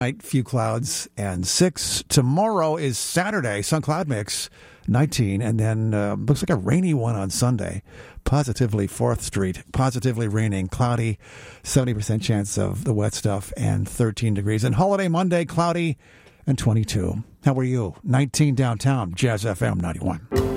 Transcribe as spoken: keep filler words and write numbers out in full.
Night, few clouds and six. Tomorrow is Saturday, sun cloud mix, nineteen. And then uh, looks like a rainy one on Sunday. Positively fourth Street, positively raining, cloudy, seventy percent chance of the wet stuff, and thirteen degrees. And holiday Monday, cloudy and twenty-two. How are you? nineteen downtown, Jazz F M ninety-one.